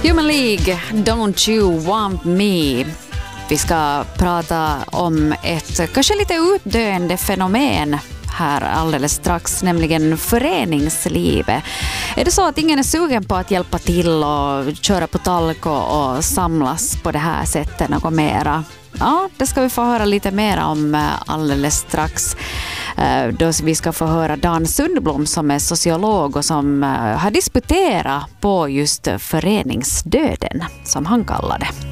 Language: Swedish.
Human League, Don't You Want Me. Vi ska prata om ett kanske lite utdöende fenomen här alldeles strax, nämligen föreningslivet. Är det så att ingen är sugen på att hjälpa till och köra på talk och samlas på det här sättet något mera? Ja, det ska vi få höra lite mer om alldeles strax. Då vi ska få höra Dan Sundblom som är sociolog och som har disputerat på just föreningsdöden, som han kallar det.